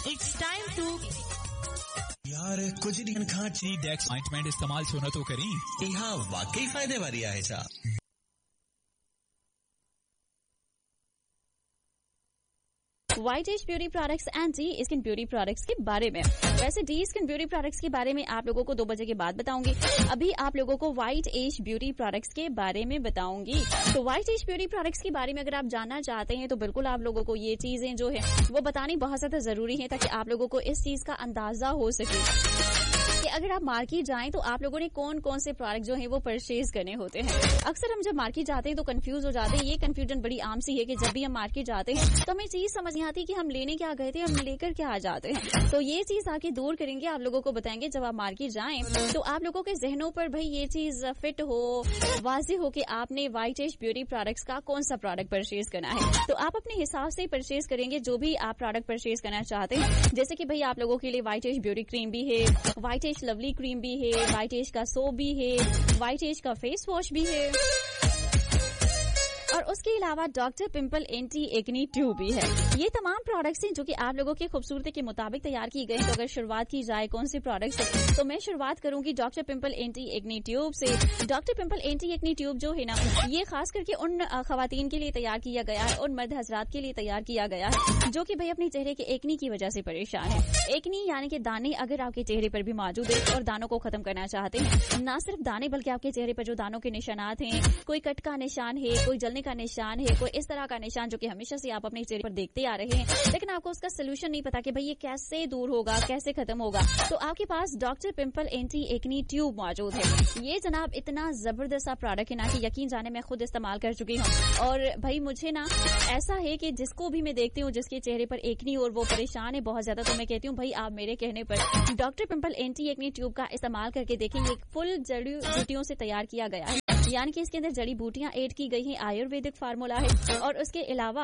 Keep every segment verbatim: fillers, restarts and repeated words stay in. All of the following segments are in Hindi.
It's time to यार कुछ दिन खां ची डेक्स ऑइंटमेंट इस्तेमाल छो न तो करी इहा वाकई फायदे वाली आहे छा? White as beauty products and D skin beauty products के बारे में। वैसे डी स्किन ब्यूटी प्रोडक्ट्स के बारे में आप लोगों को दो बजे के बाद बताऊंगी। अभी आप लोगों को वाइट एज ब्यूटी प्रोडक्ट्स के बारे में बताऊंगी। तो वाइट एज ब्यूटी प्रोडक्ट्स के बारे में अगर आप जानना चाहते हैं तो बिल्कुल आप लोगों को ये चीजें जो है वो बतानी बहुत ज्यादा जरूरी है, ताकि आप लोगों को इस चीज का अंदाजा हो सके कि अगर आप मार्केट जाएं तो आप लोगों ने कौन कौन से प्रोडक्ट जो है वो परचेज करने होते हैं। अक्सर हम जब मार्केट जाते हैं तो कंफ्यूज हो जाते हैं। ये कंफ्यूजन बड़ी आम सी है कि जब भी हम मार्केट जाते हैं तो हमें चीज समझ नहीं आती कि हम लेने क्या गए थे, हम लेकर क्या आ जाते हैं। तो ये चीज आके दूर करेंगे, आप लोगों को बताएंगे जब आप मार्केट जाएं तो आप लोगों के जहनों पर भाई ये चीज फिट हो, वाज़ेह हो कि आपने वाइट एज ब्यूटी प्रोडक्ट्स का कौन सा प्रोडक्ट परचेज करना है। तो आप अपने हिसाब से परचेज करेंगे जो भी आप प्रोडक्ट परचेज करना चाहते हैं। जैसे कि भाई आप लोगों के लिए वाइट एज ब्यूटी क्रीम भी है, वाइट एज लवली क्रीम भी है, वाइट एज का सोप भी है, वाइट एज का फेस वॉश भी है, और उसके अलावा doctor pimple anti acne tube भी है। ये तमाम प्रोडक्ट्स हैं जो कि आप लोगों की खूबसूरती के मुताबिक तैयार की गई। तो अगर शुरुआत की जाए कौन से प्रोडक्ट्स से, तो मैं शुरुआत करूंगी doctor pimple anti acne tube से। Doctor pimple anti acne tube जो है ना, ये खास करके उन खवातीन के लिए तैयार किया गया है, उन मर्द हजरात के लिए तैयार किया गया है जो कि भाई अपने चेहरे के एक्नी की वजह से परेशान है। एक्नी यानी कि दाने अगर आपके चेहरे पर भी मौजूद है और दानों को खत्म करना चाहते हैं, ना सिर्फ दाने बल्कि आपके चेहरे पर जो दानों के निशानात हैं, कोई कट का निशान है, कोई जलने का निशान है, कोई इस तरह का निशान जो कि हमेशा से आप अपने चेहरे पर देखते आ रहे हैं, लेकिन आपको उसका सोल्यूशन नहीं पता कि भाई ये कैसे दूर होगा, कैसे खत्म होगा, तो आपके पास doctor pimple anti acne tube मौजूद है। ये जनाब इतना जबरदस्त प्रोडक्ट है ना कि यकीन जाने मैं खुद इस्तेमाल कर चुकी हूँ। और भाई मुझे ना ऐसा है कि जिसको भी मैं देखती हूँ जिसके चेहरे पर एक्नी और वो परेशान है बहुत ज्यादा, तो मैं कहती हूँ भाई आप मेरे कहने पर doctor pimple anti acne tube का इस्तेमाल करके देखेंगे। एक फुल जड़ी बूटियों से तैयार किया गया है, यानी कि इसके अंदर जड़ी बूटियां ऐड की गई हैं, आयुर्वेदिक फार्मूला है, और उसके अलावा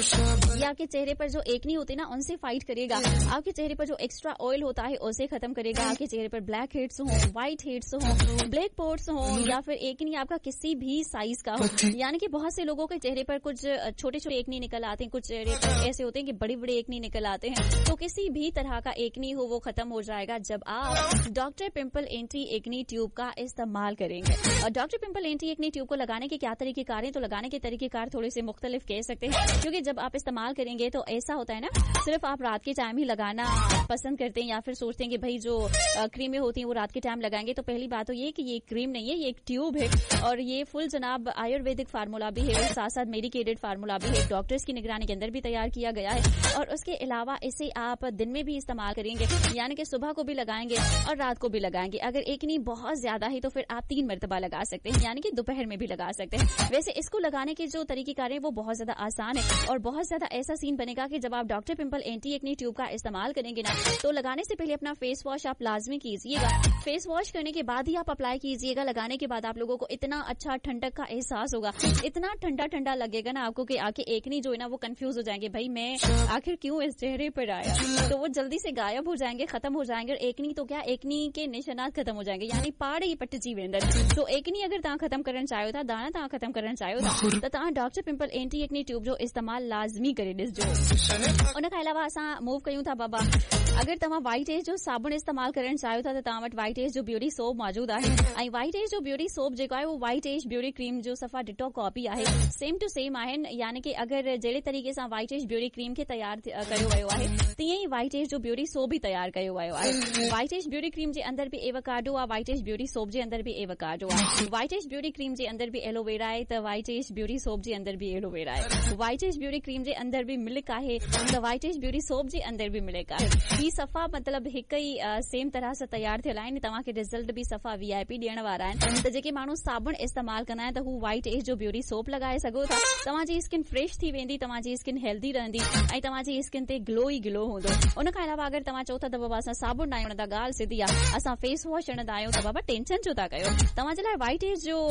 ये आपके चेहरे पर जो एक्नी होती है ना उनसे फाइट करेगा, आपके चेहरे पर जो एक्स्ट्रा ऑयल होता है उसे खत्म करेगा, आपके चेहरे पर ब्लैक हेड्स हो, व्हाइट हेड्स हो, ब्लैक पोर्ट्स हो, या फिर एक्नी आपका किसी भी साइज का हो। यानी कि बहुत से लोगों के चेहरे पर कुछ छोटे छोटे एक्नी निकल आते हैं, कुछ चेहरे पर ऐसे होते हैं कि बड़ी बड़ी एक्नी निकल आते हैं। तो किसी भी तरह का एक्नी हो वो खत्म हो जाएगा जब आप doctor pimple anti acne tube का इस्तेमाल करेंगे। और doctor pimple anti acne tube को लगाने के क्या तरीकेकार हैं, तो लगाने के तरीकेकार थोड़े से मुख्तलिफ कह सकते हैं, क्योंकि जब आप इस्तेमाल करेंगे तो ऐसा होता है ना, सिर्फ आप रात के टाइम ही लगाना पसंद करते हैं या फिर सोचते हैं कि भाई जो क्रीमें होती हैं वो रात के टाइम लगाएंगे। तो पहली बात तो ये कि ये क्रीम नहीं है, ये एक ट्यूब है, और ये फुल जनाब आयुर्वेदिक फार्मूला भी है, साथ साथ मेडिकेटेड फार्मूला भी है, डॉक्टर्स की निगरानी के अंदर भी तैयार किया गया है। और उसके अलावा इसे आप दिन में भी इस्तेमाल करेंगे, यानी कि सुबह को भी लगाएंगे और रात को भी लगाएंगे। अगर एक्नी बहुत ज्यादा है तो फिर आप तीन मरतबा लगा सकते हैं, यानी कि दोपहर में भी लगा सकते हैं। वैसे इसको लगाने के जो तरीकेकार है वो बहुत ज्यादा आसान है, और बहुत ज्यादा ऐसा सीन बनेगा कि जब आप doctor pimple anti acne tube का इस्तेमाल करेंगे ना, तो लगाने से पहले अपना फेस वॉश आप लाजमी कीजिएगा। फेस वॉश करने के बाद ही आप अप्लाई कीजिएगा। लगाने के बाद आप लोगों को इतना अच्छा ठंडक का एहसास होगा, इतना ठंडा ठंडा लगेगा ना आपको कि आके एक्नी जो है ना वो कंफ्यूज हो जाएंगे, भाई मैं आखिर क्यों इस चेहरे पर आया, तो वो जल्दी से गायब हो जाएंगे, खत्म हो जाएंगे। और एक्नी तो क्या, एक्नी के निशानात खत्म हो जाएंगे, यानी पाड़े ही पट जी वेंदर। तो एक्नी अगर तव्हां खत्म करना चाहियो था, दाना तव्हां खत्म करना चाहियो था, तो तव्हां doctor pimple anti acne tube जो इस्तेमाल लाज़मी करे ॾिसजो। उन खां अलावा असां मूव कयूं था बाबा, अगर तव्हां वाइट एज जो साबुण इस्तेमाल करणु चाहियो था त तव्हां वटि वाइट एज जो ब्यूटी सोप मौजूद आहे, ऐं वाइट एज जो ब्यूटी सोप जेको आहे वो वाइट एज ब्यूटी क्रीम जो सफ़ा डिटो कॉपी आहे, सेम टू सेम आहिनि। यानी कि अगर जहिड़े तरीक़े सां वाइट एज ब्यूटी क्रीम खे तैयार कयो वियो आहे, तीअं ई वाइट एज जो ब्यूटी सोप बि तैयार कयो वियो आहे। वाइट एज ब्यूटी क्रीम जे अंदर बि एवोकाडो आहे, वाइट एज ब्यूटी सोप जे अंदर बि एवोकाडो आहे, वाइट एज ब्यूटी क्रीम जे अंदर बि एलोवेरा आहे त वाइट एज ब्यूटी सोप जे अंदर बि एलोवेरा आहे, वाइट एज ब्यूटी क्रीम जे अंदर बि मिल्क आहे त वाइट एज ब्यूटी सोप जे अंदर बि मिल्क आहे। ही सफ़ा मतलब हिक ई सेम तरह सां तैयार थियल आहिनि, तव्हांखे रिज़ल्ट बि सफ़ा वीआईपी ॾियण वारा आहिनि। त जेके माण्हू साबुण इस्तेमाल कंदा आहिनि त हू वाइट एज जो ब्यूटी सोप लॻाए सघो था, तव्हांजी स्किन फ्रेश थी वेंदी, तव्हांजी स्किन हेल्दी रहंदी, ऐं तव्हांजी स्किन ते ग्लो ई ग्लो हूंदो। उन खां अलावा अगर तव्हां चओ था त बाबा असां साबुण न आहियूं त ॻाल्हि सिधी आहे, असां फेस वॉश हणंदा आहियूं त बाबा टेंशन छो था कयो, तव्हांजे लाइ वाइट एज जो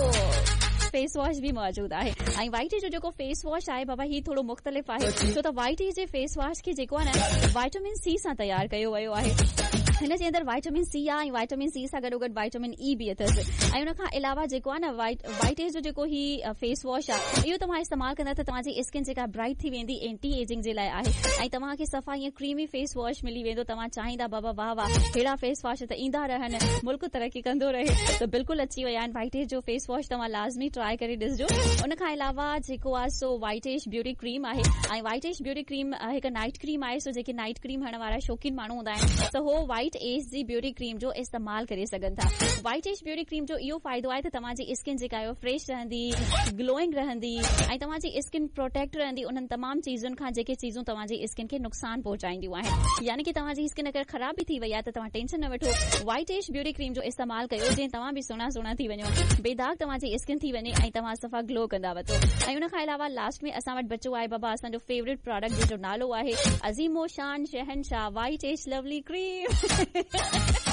फेस वॉश भी मौजूद आहे। ऐं वाइट एज जो जेको फेस वॉश आहे बाबा ही थोड़ो मुख़्तलिफ़ आहे, छो त वाइट एज जे फेस वॉश खे जेको आहे न वाइटामिन सी सां तैयार कयो वियो आहे। हिन जे अंदरि वाइटामिन सी आहे, वाइटामिन सी सां गॾोगॾु वाइटामिन ई बि अथसि। ऐं हुन खां अलावा जेको आहे न वाइट वाइटेज जो जेको ही फेस वॉश आहे, इहो तव्हां इस्तेमालु कंदा त तव्हांजी स्किन जेका ब्राइट थी वेंदी, एंटी एजिंग जे लाइ आहे। ऐं तव्हांखे सफ़ा ईअं क्रीमी फेस वॉश मिली वेंदो, तव्हां चाहींदा बाबा वाह वाह अहिड़ा फेस वॉश त ईंदा रहनि, मुल्क तरक़ी कंदो रहे, त बिल्कुलु अची विया आहिनि। वाइटेज जो फेस वॉश तव्हां लाज़मी ट्राई करे ॾिसजो। उन खां अलावा जेको आहे सो वाइटेज ब्यूटी क्रीम आहे, ऐं वाइटेज ब्यूटी क्रीम हिकु नाइट क्रीम आहे। सो जेके नाइट क्रीम हणण वारा शौक़ीन माण्हू हूंदा आहिनि त हो वाइट एज जी ब्यूटी क्रीम जो इस्तेमालु करे सघनि था। वाइट एज ब्यूटी क्रीम जो इहो फ़ाइदो आहे त तव्हांजी स्किन जेका आहे फ्रेश रहंदी, ग्लोइंग रहंदी, ऐं तव्हांजी स्किन प्रोटेक्ट रहंदी उन्हनि तमामु चीज़ुनि खां जेके चीज़ूं तव्हांजी स्किन खे नुक़सान पहुचाईंदियूं आहिनि। यानी कि तव्हांजी स्किन अगरि ख़राब बि थी वई आहे त तव्हां टेंशन न वठो, वाइट एज ब्यूटी क्रीम जो इस्तेमालु कयो जीअं तव्हां बि सुहिणा सुहिणा थी वञो, बेदाग तव्हांजी स्किन थी वञे ऐं तव्हां सफ़ा ग्लो कंदा वठो। ऐं उन खां अलावा लास्ट में असां वटि बचो आहे बाबा असांजो फेवरेट प्रोडक्ट जंहिंजो नालो आहे अज़ीमो शान शहनशाह वाइट एज लवली क्रीम।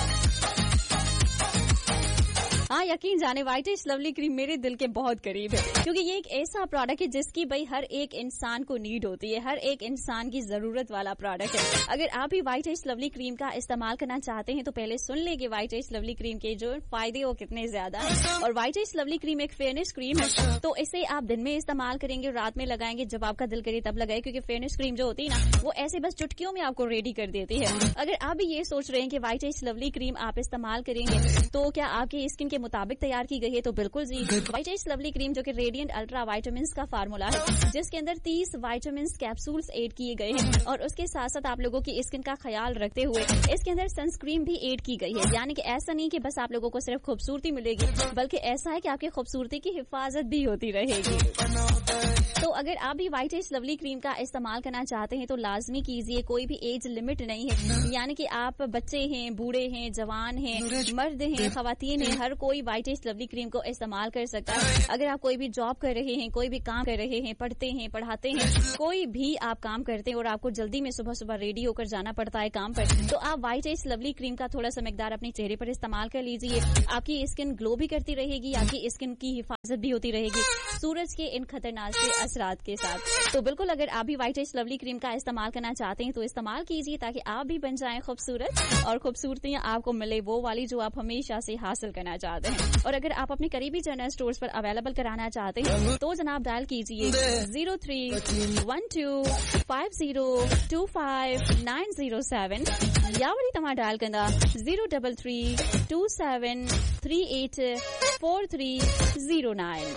हाँ, यकीन जाने वाइट एज लवली क्रीम मेरे दिल के बहुत करीब है, क्योंकि ये एक ऐसा प्रोडक्ट है जिसकी भाई हर एक इंसान को नीड होती है, हर एक इंसान की जरूरत वाला प्रोडक्ट है। अगर आप भी वाइट एज लवली क्रीम का इस्तेमाल करना चाहते हैं तो पहले सुन ले कि वाइट एज लवली क्रीम के जो फायदे वो कितने ज्यादा है। और वाइट एज लवली क्रीम एक फेयरनेस क्रीम है, तो इसे आप दिन में इस्तेमाल करेंगे, रात में लगाएंगे, जब आपका दिल करे तब लगाए, क्योंकि फेयरनेस क्रीम जो होती है ना वो ऐसे बस चुटकियों में आपको रेडी कर देती है। अगर आप भी ये सोच रहे हैं कि वाइट एज लवली क्रीम आप इस्तेमाल करेंगे तो क्या आपकी स्किन के मुताबिक तैयार की गई है, तो बिल्कुल जी। वाइट एज लवली क्रीम जो कि रेडिएंट अल्ट्रा वाइटामिन का फार्मूला है, जिसके अंदर तीस वाइटामिन कैप्सूल्स ऐड किए गए हैं, और उसके साथ साथ आप लोगों की स्किन का ख्याल रखते हुए इसके अंदर सनस्क्रीन भी ऐड की गई है। यानी कि ऐसा नहीं कि बस आप लोगों को सिर्फ खूबसूरती मिलेगी, बल्कि ऐसा है कि आपकी खूबसूरती की हिफाजत भी होती रहेगी। तो अगर आप भी वाइट एज लवली क्रीम का इस्तेमाल करना चाहते हैं तो लाजमी कीजिए, कोई भी एज लिमिट नहीं है। यानी कि आप बच्चे हैं, बूढ़े हैं, जवान हैं, मर्द हैं, खवातीन हैं, हर कोई वाइट एज लवली क्रीम को इस्तेमाल कर सकता है। अगर आप कोई भी जॉब कर रहे हैं, कोई भी काम कर रहे हैं, पढ़ते हैं, पढ़ाते हैं, कोई भी आप काम करते हैं और आपको जल्दी में सुबह सुबह रेडी होकर जाना पड़ता है काम पर, तो आप वाइट एज लवली क्रीम का थोड़ा सा मिकदार अपने चेहरे पर इस्तेमाल कर लीजिए। आपकी स्किन ग्लो भी करती रहेगी, आपकी स्किन की हिफाजत भी होती रहेगी सूरज के इन खतरनाक से असरात के साथ। तो बिल्कुल अगर आप भी वाइट एज लवली क्रीम का इस्तेमाल करना चाहते हैं तो इस्तेमाल कीजिए, ताकि आप भी बन जाएं खूबसूरत, और खूबसूरतियां आपको मिले वो वाली जो आप हमेशा से हासिल करना चाहते हैं। और अगर आप अपने करीबी जनरल स्टोर्स पर अवेलेबल कराना चाहते हैं तो जनाब डायल कीजिए zero three one two five zero to five nine zero seven, या वरी तव्हां डायल कंदा zero double three to seven three eight four three zero nine.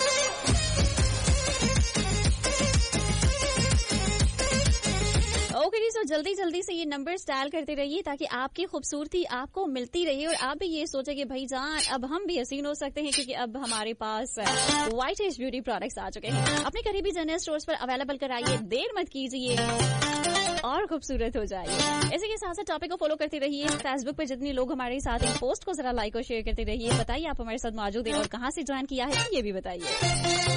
Okay जी, सो जल्दी जल्दी से ये नंबर्स डायल करते रहिए ताकि आपकी खूबसूरती आपको मिलती रही और आप भी ये सोचे कि भाई जान अब हम भी हसीन हो सकते हैं, क्योंकि अब हमारे पास वाइट एज ब्यूटी प्रोडक्ट्स आ चुके हैं। अपने करीबी जनरल स्टोर्स पर अवेलेबल कराइए, देर मत कीजिए और खूबसूरत हो जाइए। इसी के साथ साथ टॉपिक को फॉलो करते रहिए। फेसबुक पर जितने लोग हमारे साथ हैं पोस्ट को जरा लाइक और शेयर करते रहिए। बताइए आप हमारे साथ मौजूद हैं और कहाँ से ज्वाइन किया है ये भी बताइए।